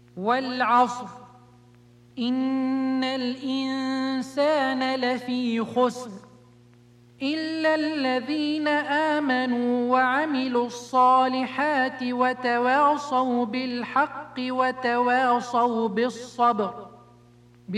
والعصر إن الإنسان لفي خسر إلا الذين آمنوا وعملوا الصالحات وتواصوا بالحق وتواصوا بالصبر.